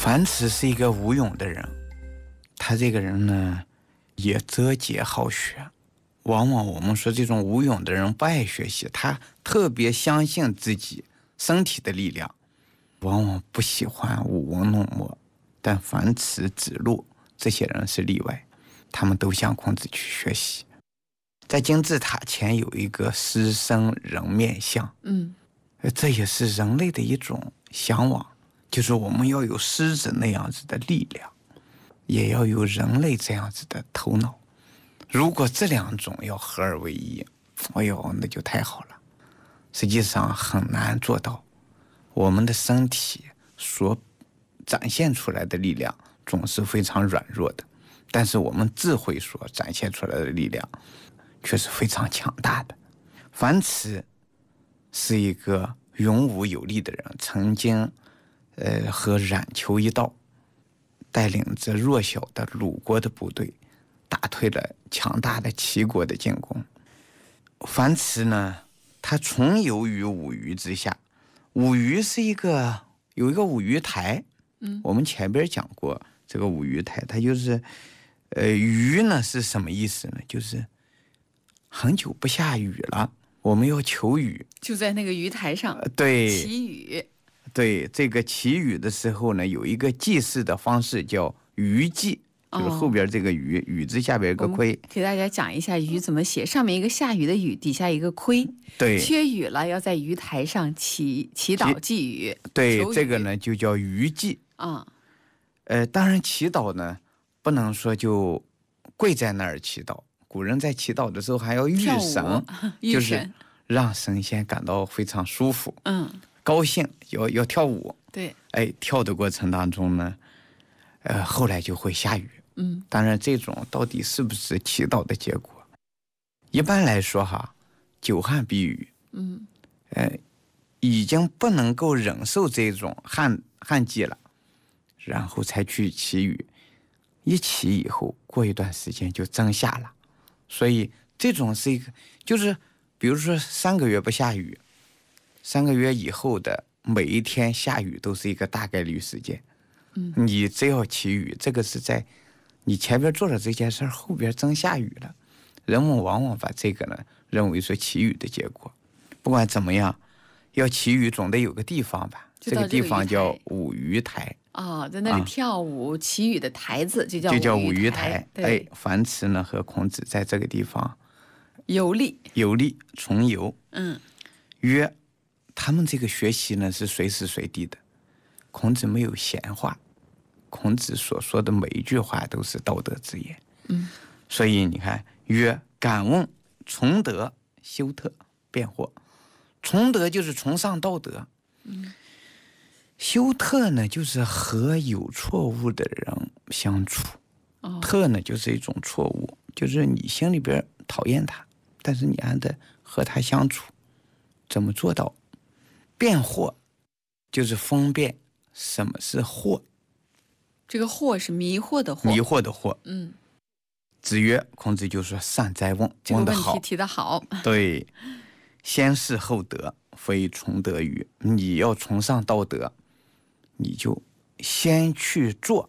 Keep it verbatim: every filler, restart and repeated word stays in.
樊迟是一个无勇的人，他这个人呢也择节好学。往往我们说这种无勇的人不爱学习，他特别相信自己身体的力量，往往不喜欢舞文弄墨。但樊迟、子路这些人是例外，他们都向孔子去学习。在金字塔前有一个狮身人面像， 嗯， 这也是人类的一种向往，就是我们要有狮子那样子的力量，也要有人类这样子的头脑。如果这两种要合二为一，哎呦，那就太好了。实际上很难做到，我们的身体所展现出来的力量总是非常软弱的，但是我们智慧所展现出来的力量却是非常强大的。樊迟是一个勇武有力的人，曾经呃和冉求一道带领着弱小的鲁国的部队打退了强大的齐国的进攻。樊迟呢，他重游于舞雩之下。舞雩是一个有一个舞雩台，嗯，我们前边讲过这个舞雩台，它就是呃雩呢是什么意思呢？就是很久不下雨了，我们要求雨， 就在那个鱼台上， 呃、对， 祈雨。 对，这个祈雨的时候呢，有一个祭祀的方式叫雩祭，就是后边这个雨，雨字下边有个亏。 给大家讲一下雨怎么写，上面一个下雨的雨，底下一个亏。 对， 缺雨了，要在鱼台上祈祈祷祭雨。 对，这个呢就叫雩祭啊、嗯。 呃，当然祈祷呢，不能说就跪在那儿祈祷。古人在祈祷的时候还要御神，就是让神仙感到非常舒服， 嗯， 高兴，要要跳舞。 对， 哎，跳的过程当中呢，呃，后来就会下雨。 嗯， 当然这种到底是不是祈祷的结果，一般来说哈，久旱必雨。 嗯， 呃，已经不能够忍受这种旱旱季了，然后才去祈雨。一祈以后，过一段时间就真下了。所以这种是一个，就是比如说三个月不下雨，三个月以后的每一天下雨都是一个大概率事件。 嗯， 你只要祈雨，这个是在你前边做了这件事，后边真下雨了。人们往往把这个呢认为说祈雨的结果。不管怎么样，要祈雨总得有个地方吧？ 这个地方叫舞雩台。 哦，在那里跳舞、啊、祈雨的台子就叫就叫舞雩台。 哎，樊迟呢和孔子在这个地方游历， 游历重游。 嗯， 约他们这个学习呢是随时随地的。孔子没有闲话，孔子所说的每一句话都是道德之言。 嗯， 所以你看，曰敢问崇德修特辩惑。崇德就是崇尚道德。 嗯。 修特呢，就是和有错误的人相处。 哦、 特呢，就是一种错误，就是你心里边讨厌他，但是你还得和他相处。怎么做到？辩惑，就是分辨什么是惑。 这个惑是迷惑的惑。 迷惑的惑。 嗯。 子曰，孔子就说：“善哉问，问得好。” 这个问题提得好。 对，先事后德，非崇德语。你要崇尚道德，你就先去做，